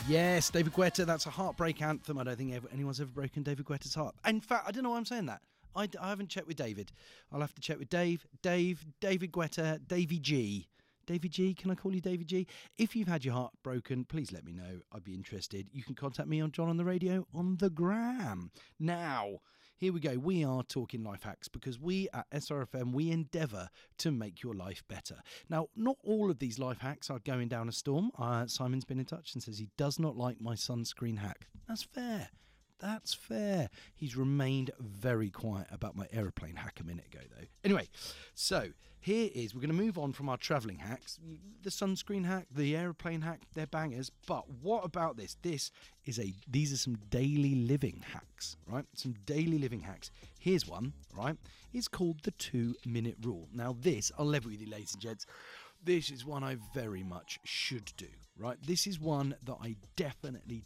Yes, David Guetta, that's a heartbreak anthem. I don't think anyone's ever broken David Guetta's heart. In fact, I don't know why I'm saying that. I haven't checked with David. I'll have to check with David Guetta, Davy G. Davy G, can I call you Davy G? If you've had your heart broken, please let me know. I'd be interested. You can contact me on John on the Radio on the gram. Now, here we go. We are talking life hacks because we at SRFM, we endeavour to make your life better. Now, not all of these life hacks are going down a storm. Simon's been in touch and says he does not like my sunscreen hack. That's fair. That's fair. He's remained very quiet about my aeroplane hack a minute ago, though. Anyway, so here is, we're going to move on from our travelling hacks. The sunscreen hack, the aeroplane hack, they're bangers. But what about this? These are some daily living hacks, right? Some daily living hacks. Here's one, right? It's called the 2-minute rule. Now this, I'll level with you, ladies and gents. This is one I very much should do, right? This is one that I definitely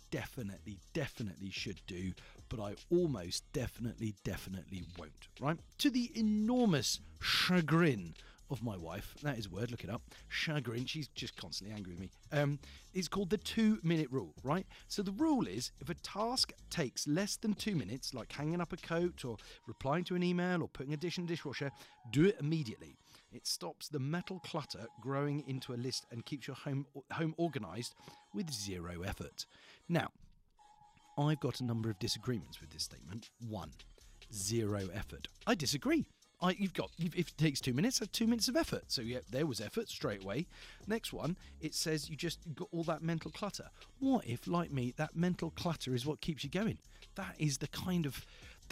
should do, but I almost definitely won't, right? To the enormous chagrin of my wife, that is a word, look it up, chagrin, she's just constantly angry with me. It's called the 2-minute rule, right? So the rule is, if a task takes less than 2 minutes, like hanging up a coat or replying to an email or putting a dish in the dishwasher, do it immediately. It stops the mental clutter growing into a list and keeps your home organised with zero effort. Now, I've got a number of disagreements with this statement. 1, 0 effort. I disagree. If it takes 2 minutes, that's 2 minutes of effort. So yeah, there was effort straight away. Next one, it says you just got all that mental clutter. What if, like me, that mental clutter is what keeps you going? That is the kind of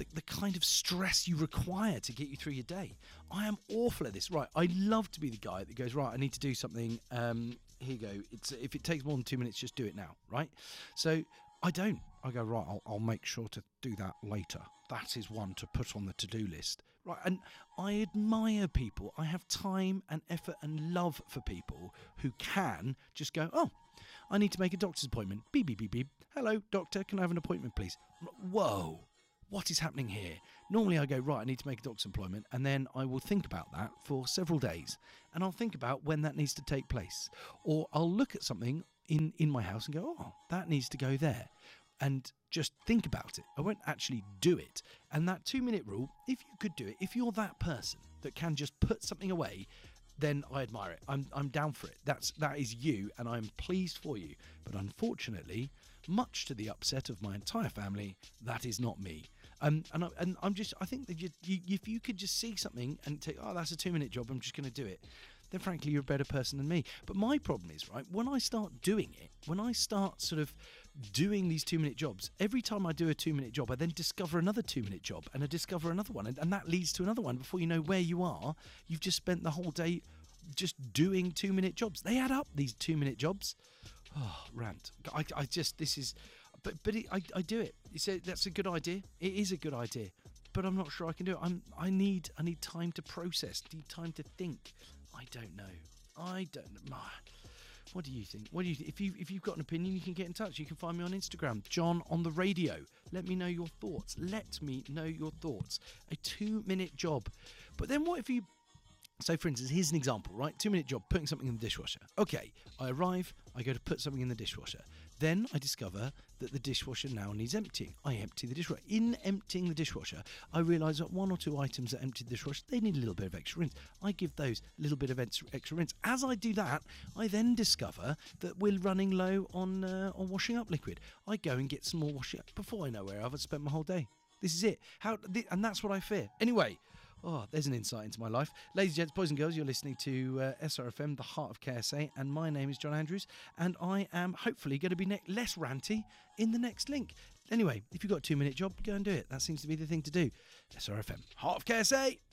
stress you require to get you through your day. I am awful at this. Right, I love to be the guy that goes, right, I need to do something. Here you go. If it takes more than 2 minutes, just do it now, right? So I don't. I go, right, I'll make sure to do that later. That is one to put on the to-do list. Right, and I admire people. I have time and effort and love for people who can just go, oh, I need to make a doctor's appointment. Beep, beep, beep, beep. Hello, doctor, can I have an appointment, please? Whoa, what is happening here? Normally I go, right, I need to make a doctor's appointment, and then I will think about that for several days, and I'll think about when that needs to take place. Or I'll look at something in my house and go, oh, that needs to go there. And just think about it. I won't actually do it. And that 2-minute rule, if you could do it, if you're that person that can just put something away, then I admire it. I'm down for it. That is you, and I'm pleased for you. But unfortunately, much to the upset of my entire family, that is not me. I think that if you could just see something and take, oh, that's a 2-minute job, I'm just going to do it, then frankly, you're a better person than me. But my problem is, right, when I start doing it, when I start sort of doing these 2-minute jobs, every time I do a 2-minute job, I then discover another 2-minute job, and I discover another one, and that leads to another one. Before you know where you are, you've just spent the whole day just doing 2-minute jobs. They add up, these 2-minute jobs. Oh, rant. I do it. You say that's a good idea. It is a good idea, but I'm not sure I can do it. I need time to process. Need time to think. I don't know. What do you think? If you've got an opinion, you can get in touch. You can find me on Instagram, John on the Radio. Let me know your thoughts. A 2-minute job. But then what if you... So, for instance, here's an example, right? 2-minute job, putting something in the dishwasher. Okay, I arrive, I go to put something in the dishwasher. Then I discover that the dishwasher now needs emptying. I empty the dishwasher. In emptying the dishwasher, I realise that 1 or 2 items that emptied the dishwasher, they need a little bit of extra rinse. I give those a little bit of extra rinse. As I do that, I then discover that we're running low on washing up liquid. I go and get some more washing up. Before I know where I've spent my whole day. This is it. And that's what I fear. Anyway... Oh, there's an insight into my life. Ladies and gents, boys and girls, you're listening to SRFM, the heart of KSA, and my name is John Andrews, and I am hopefully going to be less ranty in the next link. Anyway, if you've got a 2-minute job, go and do it. That seems to be the thing to do. SRFM, heart of KSA.